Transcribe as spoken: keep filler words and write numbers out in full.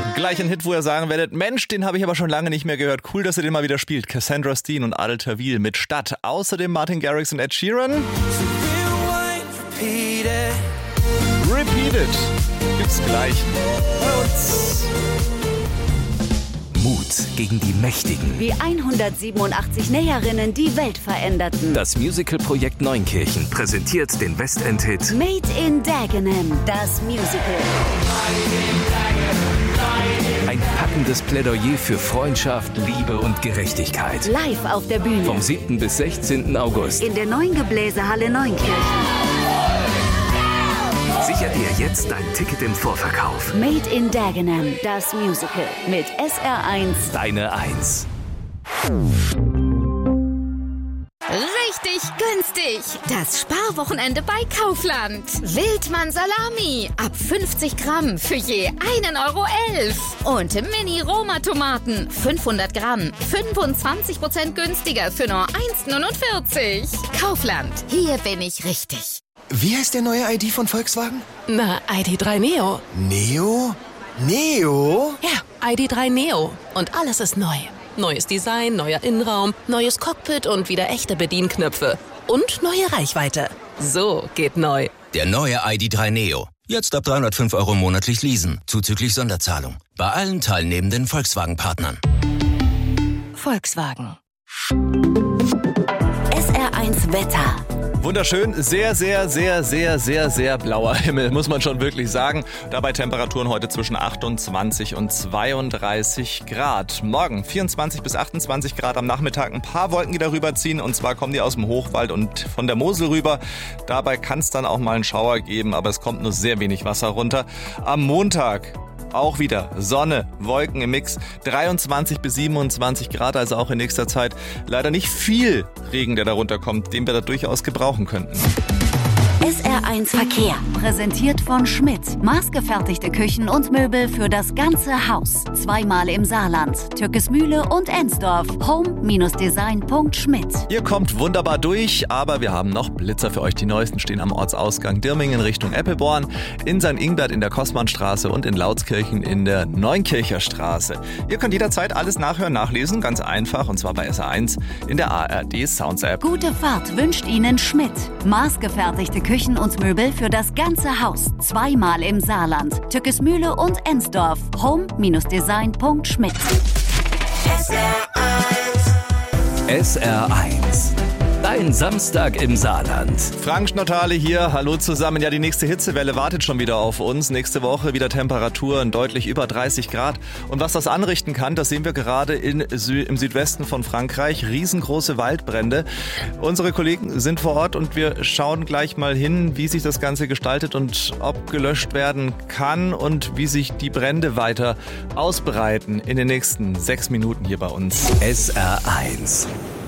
Gleich ein Hit, wo ihr sagen werdet, Mensch, den habe ich aber schon lange nicht mehr gehört. Cool, dass ihr den mal wieder spielt. Cassandra Steen und Adel Tawil mit Stadt. Außerdem Martin Garrix und Ed Sheeran. Repeat It. Gibt's gleich bei uns. Mut gegen die Mächtigen. Wie hundertsiebenundachtzig Näherinnen die Welt veränderten. Das Musicalprojekt Neunkirchen präsentiert den Westend-Hit Made in Dagenham, das Musical. Ein packendes Plädoyer für Freundschaft, Liebe und Gerechtigkeit. Live auf der Bühne. Vom siebten bis sechzehnten August. In der neuen Gebläsehalle Neunkirchen. Sicher dir jetzt dein Ticket im Vorverkauf. Made in Dagenham, das Musical. Mit S R eins. Deine Eins. Richtig günstig. Das Sparwochenende bei Kaufland. Wildmann Salami. Ab fünfzig Gramm für je einen Euro elf. Und Mini-Roma-Tomaten. fünfhundert Gramm. fünfundzwanzig Prozent günstiger für nur eins neunundvierzig. Kaufland. Hier bin ich richtig. Wie heißt der neue I D von Volkswagen? Na, I D drei Neo. Neo? Neo? Ja, I D drei Neo. Und alles ist neu. Neues Design, neuer Innenraum, neues Cockpit und wieder echte Bedienknöpfe. Und neue Reichweite. So geht neu. Der neue I D drei Neo. Jetzt ab dreihundertfünf Euro monatlich leasen, zuzüglich Sonderzahlung. Bei allen teilnehmenden Volkswagen-Partnern. Volkswagen. S R eins Wetter. Wunderschön, sehr, sehr, sehr, sehr, sehr, sehr blauer Himmel, muss man schon wirklich sagen. Dabei Temperaturen heute zwischen achtundzwanzig und zweiunddreißig Grad. Morgen vierundzwanzig bis achtundzwanzig Grad, am Nachmittag ein paar Wolken, die darüber ziehen. Und zwar kommen die aus dem Hochwald und von der Mosel rüber. Dabei kann es dann auch mal einen Schauer geben, aber es kommt nur sehr wenig Wasser runter. Am Montag auch wieder Sonne, Wolken im Mix, dreiundzwanzig bis siebenundzwanzig Grad, also auch in nächster Zeit leider nicht viel Regen, der darunter kommt, den wir da durchaus gebrauchen könnten. S R eins Verkehr, präsentiert von Schmidt. Maßgefertigte Küchen und Möbel für das ganze Haus. Zweimal im Saarland, Türkesmühle und Ensdorf. home Design Punkt schmidt. Ihr kommt wunderbar durch, aber wir haben noch Blitzer für euch. Die neuesten stehen am Ortsausgang Dirmingen Richtung Eppelborn, in Sankt Ingbert in der Kosmannstraße und in Lautskirchen in der Neunkircher Straße. Ihr könnt jederzeit alles nachhören, nachlesen, ganz einfach, und zwar bei S R eins in der A R D Sounds App. Gute Fahrt wünscht Ihnen Schmidt. Maßgefertigte Küchen und Möbel für das ganze Haus. Zweimal im Saarland, Türkesmühle und Ensdorf. home Design Punkt schmidt. S R eins. Dein Samstag im Saarland. Frank Schnottale hier, hallo zusammen. Ja, die nächste Hitzewelle wartet schon wieder auf uns. Nächste Woche wieder Temperaturen deutlich über dreißig Grad. Und was das anrichten kann, das sehen wir gerade in Sü- im Südwesten von Frankreich. Riesengroße Waldbrände. Unsere Kollegen sind vor Ort und wir schauen gleich mal hin, wie sich das Ganze gestaltet und ob gelöscht werden kann und wie sich die Brände weiter ausbreiten in den nächsten sechs Minuten hier bei uns. S R eins.